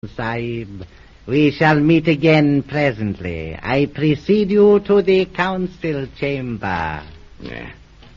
Sahib. We shall meet again presently. I precede you to the council chamber. Yeah.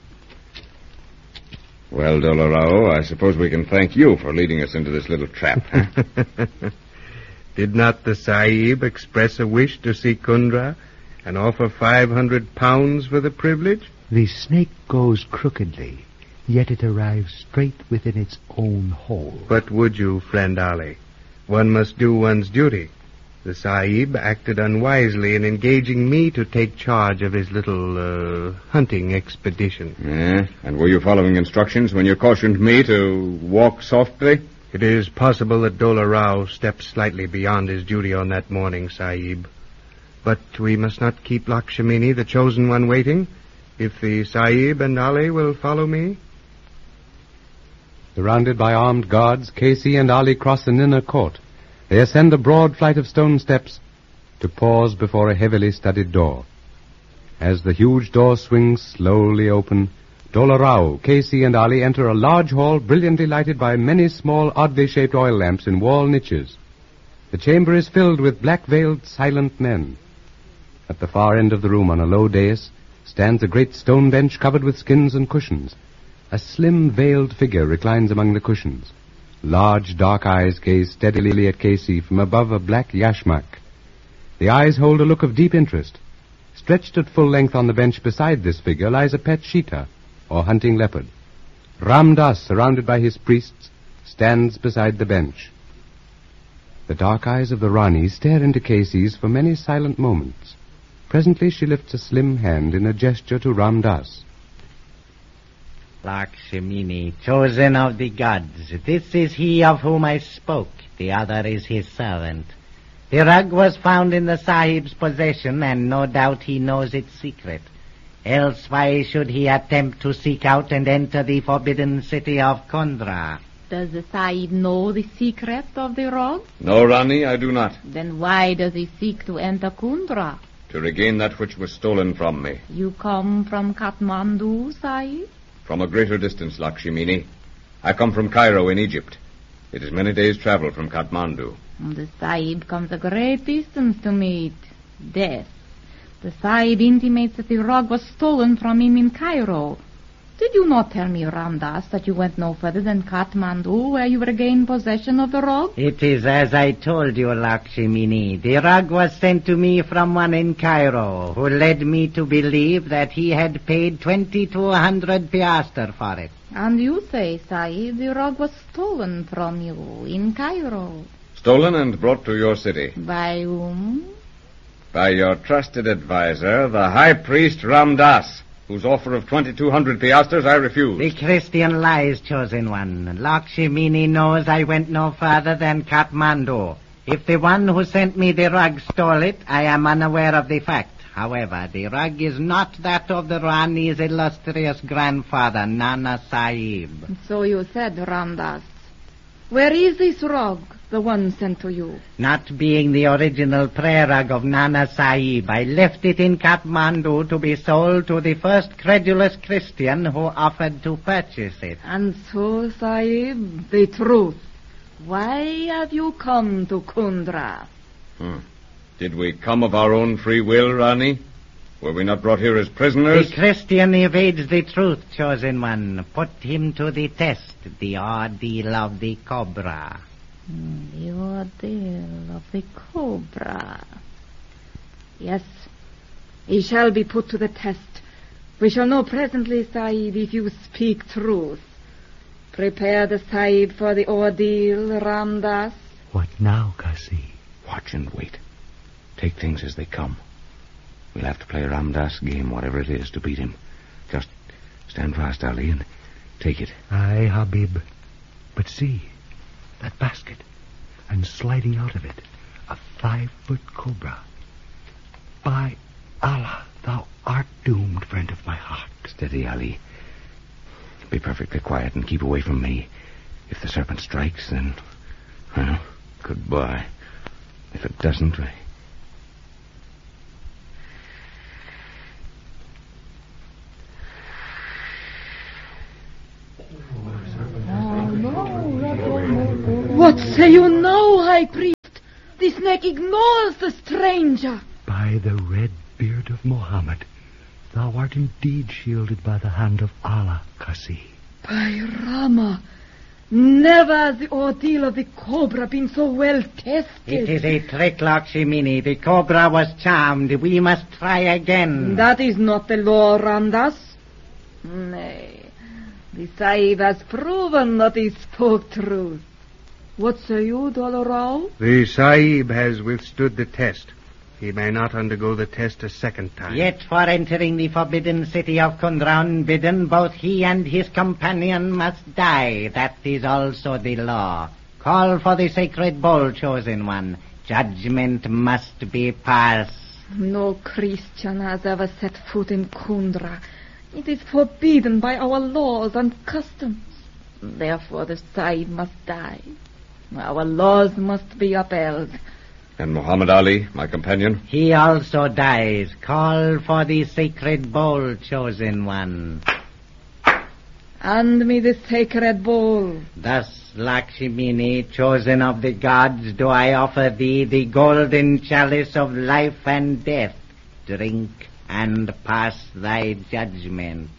Well, Dola Rao, I suppose we can thank you for leading us into this little trap, huh? Did not the Sahib express a wish to see Kundra and offer 500 pounds for the privilege? The snake goes crookedly, yet it arrives straight within its own hole. But would you, friend Ali? One must do one's duty. The Sahib acted unwisely in engaging me to take charge of his little, hunting expedition. Yeah? And were you following instructions when you cautioned me to walk softly? It is possible that Dola Rao stepped slightly beyond his duty on that morning, Sahib. But we must not keep Lakshmini, the chosen one, waiting. If the Sahib and Ali will follow me. Surrounded by armed guards, Casey and Ali cross an inner court. They ascend a broad flight of stone steps to pause before a heavily studded door. As the huge door swings slowly open, Dola Rao, Casey, and Ali enter a large hall brilliantly lighted by many small, oddly shaped oil lamps in wall niches. The chamber is filled with black-veiled, silent men. At the far end of the room, on a low dais, stands a great stone bench covered with skins and cushions. A slim, veiled figure reclines among the cushions. Large, dark eyes gaze steadily at Casey from above a black yashmak. The eyes hold a look of deep interest. Stretched at full length on the bench beside this figure lies a pet cheetah, or hunting leopard. Ram Das, surrounded by his priests, stands beside the bench. The dark eyes of the Rani stare into Casey's for many silent moments. Presently she lifts a slim hand in a gesture to Ram Das. Lakshmini, chosen of the gods, this is he of whom I spoke. The other is his servant. The rug was found in the Sahib's possession, and no doubt he knows its secret. Else why should he attempt to seek out and enter the forbidden city of Kundra? Does the Sahib know the secret of the rug? No, Rani, I do not. Then why does he seek to enter Kundra? To regain that which was stolen from me. You come from Kathmandu, Sahib? From a greater distance, Lakshmini. I come from Cairo in Egypt. It is many days' travel from Kathmandu. The Sahib comes a great distance to meet death. The Sahib intimates that the rug was stolen from him in Cairo. Did you not tell me, Ram Das, that you went no further than Kathmandu, where you regained possession of the rug? It is as I told you, Lakshmini. The rug was sent to me from one in Cairo, who led me to believe that he had paid 2,200 piastres for it. And you say, Sahib, the rug was stolen from you in Cairo. Stolen and brought to your city. By whom? By your trusted advisor, the High Priest Ram Das, whose offer of 2,200 piastres I refused. The Christian lies, chosen one. Lakshmini knows I went no further than Kathmandu. If the one who sent me the rug stole it, I am unaware of the fact. However, the rug is not that of the Rani's illustrious grandfather, Nana Sahib. So you said, Ram Das. Where is this rug, the one sent to you? Not being the original prayer rug of Nana Sahib, I left it in Kathmandu to be sold to the first credulous Christian who offered to purchase it. And so, Sahib, the truth. Why have you come to Kundra? Did we come of our own free will, Rani? Were we not brought here as prisoners? The Christian evades the truth, chosen one. Put him to the test, the ordeal of the cobra. The ordeal of the cobra. Yes, he shall be put to the test. We shall know presently, Sahib, if you speak truth. Prepare the Sahib for the ordeal, Ram Das. What now, Kasi? Watch and wait. Take things as they come. We'll have to play a Ram Das game, whatever it is, to beat him. Just stand fast, Ali, and take it. Aye, Habib. But see, that basket, and sliding out of it, a 5-foot cobra. By Allah, thou art doomed, friend of my heart. Steady, Ali. Be perfectly quiet and keep away from me. If the serpent strikes, then, well, goodbye. If it doesn't, What say you now, High Priest? The snake ignores the stranger. By the red beard of Mohammed, thou art indeed shielded by the hand of Allah, Kasi. By Rama, never has the ordeal of the cobra been so well tested. It is a trick, Lakshmini. The cobra was charmed. We must try again. That is not the law, Ramdas. Nay, the Sahib has proven that he spoke truth. What say you, Dola Rao? The Sahib has withstood the test. He may not undergo the test a second time. Yet for entering the forbidden city of Kundra unbidden, both he and his companion must die. That is also the law. Call for the sacred bowl, chosen one. Judgment must be passed. No Christian has ever set foot in Kundra. It is forbidden by our laws and customs. Therefore the Sahib must die. Our laws must be upheld. And Muhammad Ali, my companion? He also dies. Call for the sacred bowl, chosen one. Hand me the sacred bowl. Thus, Lakshmini, chosen of the gods, do I offer thee the golden chalice of life and death. Drink and pass thy judgment.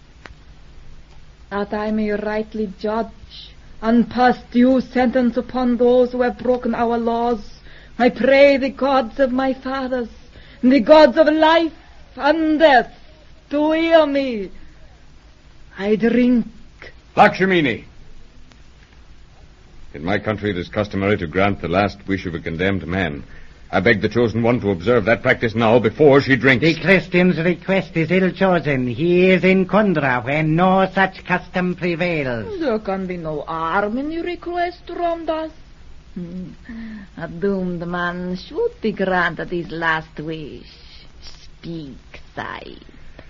That I may rightly judge and pass due sentence upon those who have broken our laws, I pray the gods of my fathers, the gods of life and death, to hear me. I drink. Lakshmini! In my country it is customary to grant the last wish of a condemned man. I beg the chosen one to observe that practice now before she drinks. The Christian's request is ill-chosen. He is in Kundra where no such custom prevails. There can be no harm in your request, Ramdas. A doomed man should be granted his last wish. Speak, Sahib.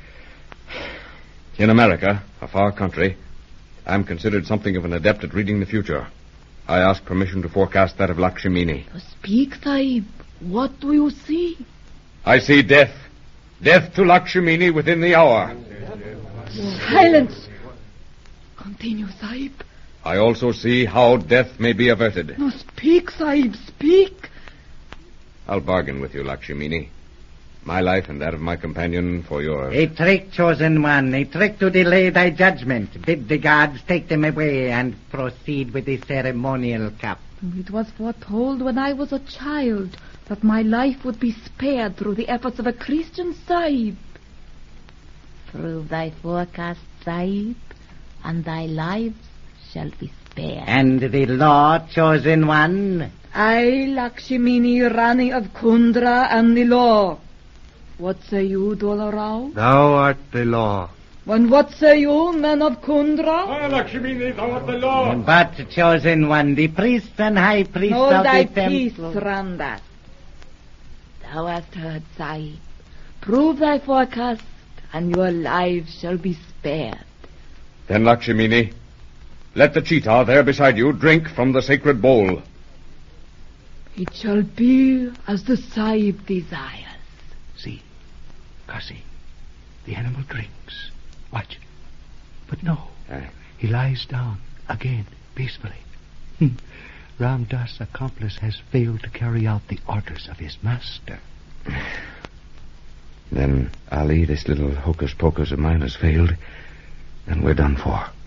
In America, a far country, I am considered something of an adept at reading the future. I ask permission to forecast that of Lakshmini. Speak, Sahib. What do you see? I see death. Death to Lakshmini within the hour. Silence. Continue, Sahib. I also see how death may be averted. No, speak, Sahib, speak. I'll bargain with you, Lakshmini. My life and that of my companion for yours. A trick, chosen one, a trick to delay thy judgment. Bid the gods take them away and proceed with the ceremonial cup. It was foretold when I was a child that my life would be spared through the efforts of a Christian Sahib. Prove thy forecast, Sahib, and thy lives shall be spared. And the law, chosen one? I, Lakshmini, Rani of Kundra, am the law. What say you, Dola Rao? Thou art the law. And what say you, men of Kundra? Lakshmini, thou art the law. But, chosen one, the priest and high priest Hold of thy the peace, temple... Ramdas. Thou hast heard, Sahib. Prove thy forecast, and your lives shall be spared. Then, Lakshmini, let the cheetah there beside you drink from the sacred bowl. It shall be as the Sahib desires. See, Kasi, the animal drinks. Watch. But no, he lies down again, peacefully. Ramdas' accomplice has failed to carry out the orders of his master. Then, Ali, this little hocus-pocus of mine has failed, and we're done for.